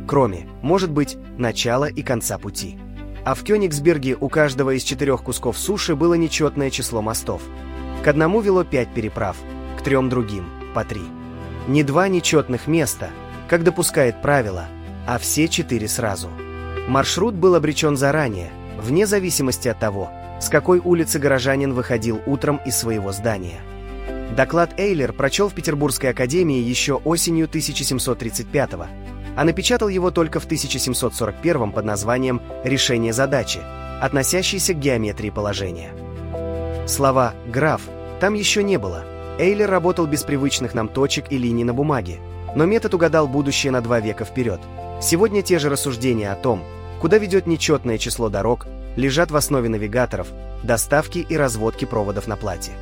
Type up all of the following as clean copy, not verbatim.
кроме, может быть, начала и конца пути. А в Кёнигсберге у каждого из 4 кусков суши было нечетное число мостов. К одному вело 5 переправ, к 3 другим – по 3. Не 2 нечетных места, как допускает правило, а все 4 сразу. Маршрут был обречен заранее, вне зависимости от того, с какой улицы горожанин выходил утром из своего здания. Доклад Эйлер прочел в Петербургской академии еще осенью 1735-го, а напечатал его только в 1741 под названием «Решение задачи», относящейся к геометрии положения. Слова «граф» там еще не было. Эйлер работал без привычных нам точек и линий на бумаге, но метод угадал будущее на 2 века вперед. Сегодня те же рассуждения о том, куда ведет нечетное число дорог, лежат в основе навигаторов, доставки и разводки проводов на плате.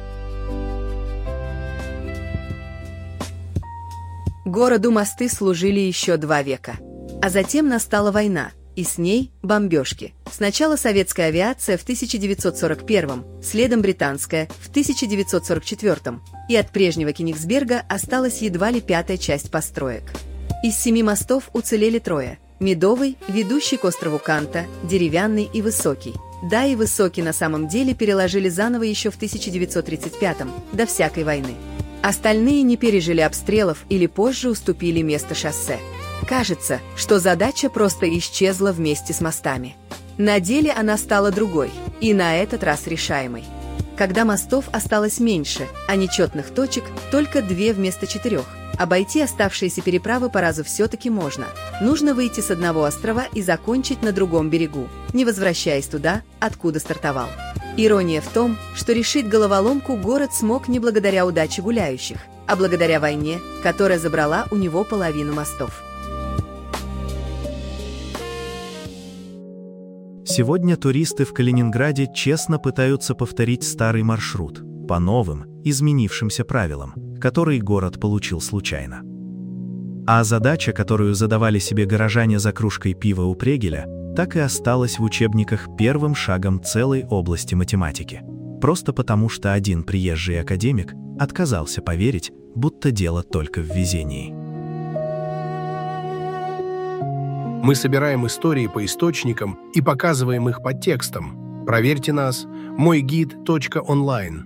Городу мосты служили еще 2 века. А затем настала война, и с ней бомбежки. Сначала советская авиация в 1941, следом британская в 1944, и от прежнего Кёнигсберга осталась едва ли 5-я часть построек. Из 7 мостов уцелели 3: Медовый, ведущий к острову Канта, деревянный и высокий. Да, и высокий на самом деле переложили заново еще в 1935-м, до всякой войны. Остальные не пережили обстрелов или позже уступили место шоссе. Кажется, что задача просто исчезла вместе с мостами. На деле она стала другой, и на этот раз решаемой. Когда мостов осталось меньше, а нечетных точек только 2 вместо 4, обойти оставшиеся переправы по разу все-таки можно. Нужно выйти с одного острова и закончить на другом берегу, не возвращаясь туда, откуда стартовал. Ирония в том, что решить головоломку город смог не благодаря удаче гуляющих, а благодаря войне, которая забрала у него половину мостов. Сегодня туристы в Калининграде честно пытаются повторить старый маршрут по новым, изменившимся правилам, которые город получил случайно. А задача, которую задавали себе горожане за кружкой пива у Прегеля, так и осталась в учебниках первым шагом целой области математики. Просто потому, что один приезжий академик отказался поверить, будто дело только в везении. Мы собираем истории по источникам и показываем их под текстом. Проверьте нас. Мойгид.онлайн.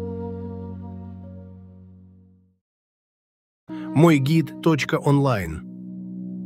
Мойгид.онлайн.